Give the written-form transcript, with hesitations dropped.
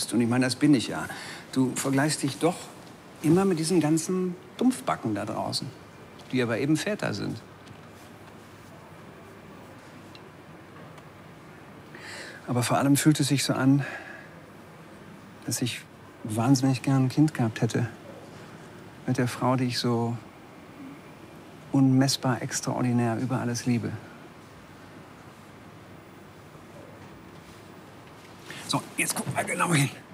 bist. Und ich meine, das bin ich ja. Du vergleichst dich doch immer mit diesen ganzen Dumpfbacken da draußen, die aber eben Väter sind. Aber vor allem fühlt es sich so an, dass ich wahnsinnig gern ein Kind gehabt hätte. Mit der Frau, die ich so unmessbar extraordinär über alles liebe. So, jetzt guck mal genau hin.